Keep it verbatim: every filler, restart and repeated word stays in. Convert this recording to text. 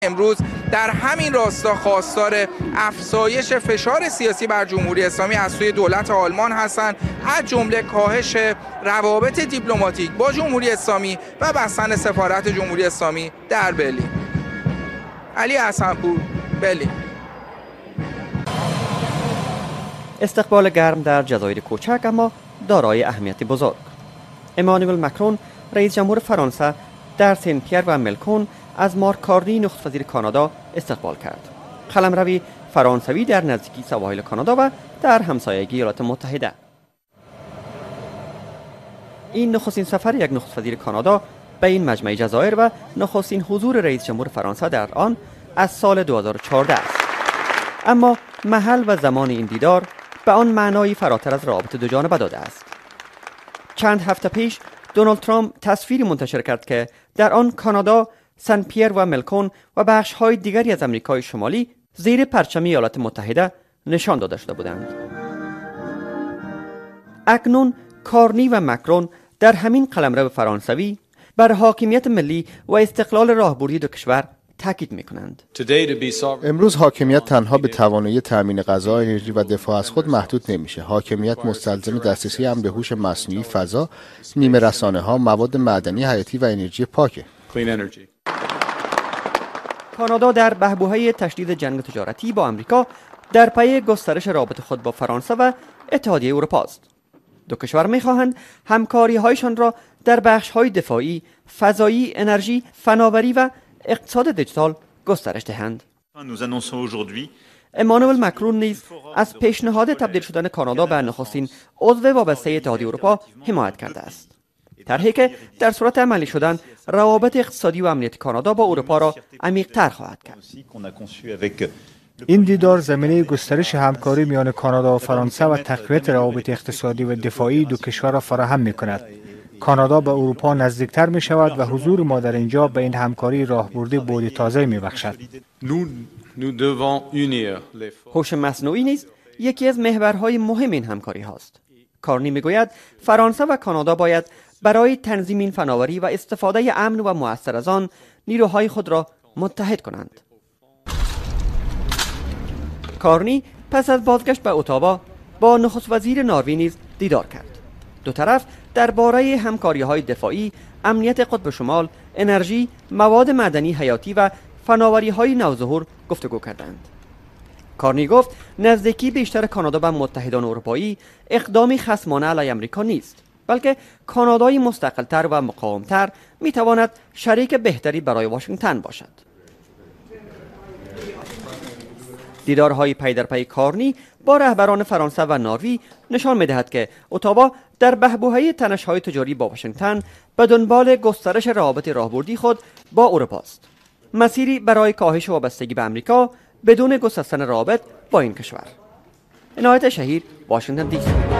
امروز در همین راستا خواستار افزایش فشار سیاسی بر جمهوری اسلامی از سوی دولت آلمان هستند، از جمله کاهش روابط دیپلماتیک با جمهوری اسلامی و بستن سفارت جمهوری اسلامی در برلین. علی حسن‌پور، برلین. استقبال گرم در جزایر کوچک اما دارای اهمیت بزرگ. امانوئل مکرون رئیس جمهور فرانسه در سن پیر و ملکون از مارک کارنی نخست وزیر کانادا استقبال کرد. قلمروی فرانسوی در نزدیکی سواحل کانادا و در همسایگی ایالات متحده. این نخستین سفر یک نخست وزیر کانادا به این مجمع جزایر و نخستین حضور رئیس جمهور فرانسه در آن از سال دو هزار و چهارده است. اما محل و زمان این دیدار به آن معنایی فراتر از رابطه دو جانبه داده است. چند هفته پیش دونالد ترامپ تصویری منتشر کرد که در آن کانادا، سن پیر و ملکون و بخش‌های دیگری از امریکای شمالی زیر پرچم ایالات متحده نشان داده شده بودند. اکنون کارنی و مکرون در همین قلمرو فرانسوی بر حاکمیت ملی و استقلال راهبردی دو کشور تاکید می‌کنند. امروز حاکمیت تنها به توانایی تامین غذا، انرژی و دفاع از خود محدود نمیشه. حاکمیت مستلزم دسترسی امن به هوش مصنوعی، فضا، نیمه رسانه‌ها، مواد معدنی حیاتی و انرژی پاکه. کانادا در بحبوحه تشدید جنگ تجارتی با آمریکا در پی گسترش رابطه خود با فرانسه و اتحادیه اروپا است. دو کشور می‌خواهند همکاری‌هایشان را در بخش‌های دفاعی، فضایی، انرژی، فناوری و اقتصاد دیجیتال گسترش دهند. امانوئل مکرون نیز از پیشنهاد تبدیل شدن کانادا به نخستین عضو وابسته اتحادیه اروپا حمایت کرده است. طرحی که در صورت عملی شدن روابط اقتصادی و امنیتی کانادا با اروپا را عمیق‌تر خواهد کرد. این دیدار زمینه گسترش همکاری میان کانادا و فرانسه و تقویت روابط اقتصادی و دفاعی دو کشور را فراهم می‌کند. کانادا به اروپا نزدیکتر می شود و حضور ما در اینجا به این همکاری راهبردی بعد تازه می بخشد. هوش مصنوعی نیز یکی از محورهای مهم این همکاری هاست. کارنی می گوید فرانسه و کانادا باید برای تنظیم این فناوری و استفاده امن و مؤثر از آن نیروهای خود را متحد کنند. کارنی پس از بازگشت به اتاوا با نخست وزیر نروژ نیز دیدار کرد. دو طرف درباره همکاری‌های دفاعی، امنیت قطب شمال، انرژی، مواد معدنی حیاتی و فناوری‌های نوظهور گفتگو کردند. کارنی گفت نزدیکی بیشتر کانادا به متحدان اروپایی اقدامی خصمانه علیه آمریکا نیست، بلکه کانادای مستقل‌تر و مقاوم‌تر می‌تواند شریک بهتری برای واشنگتن باشد. دیدارهای پی در پی کارنی با رهبران فرانسه و نروژ نشان می‌دهد که اتاوا در بحبوحه تنش‌های تجاری با واشنگتن به دنبال گسترش روابط راهبردی خود با اروپا است. مسیری برای کاهش وابستگی به آمریکا بدون گسستن روابط با این کشور. عنایت شهیر، واشنگتن دی سی.